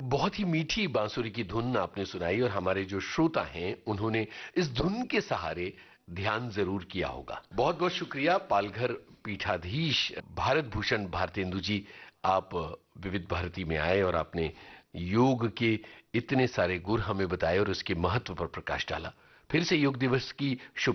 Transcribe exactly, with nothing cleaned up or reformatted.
बहुत ही मीठी बांसुरी की धुन आपने सुनाई और हमारे जो श्रोता हैं उन्होंने इस धुन के सहारे ध्यान जरूर किया होगा। बहुत बहुत शुक्रिया पालघर पीठाधीश भारत भूषण भारतेंदु जी, आप विविध भारती में आए और आपने योग के इतने सारे गुर हमें बताए और उसके महत्व पर प्रकाश डाला। फिर से योग दिवस की शुभ